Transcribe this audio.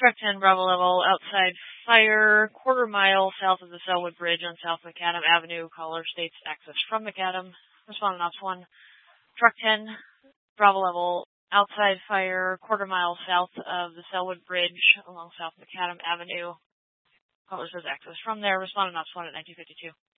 Truck 10, Bravo level, outside fire, quarter-mile south of the Selwood Bridge on South Macadam Avenue. Caller states access from Macadam. Respondent Ops 1. Truck 10, Bravo level, outside fire, quarter-mile south of the Selwood Bridge along South Macadam Avenue. Caller says access from there. Respondent Ops 1 at 1952.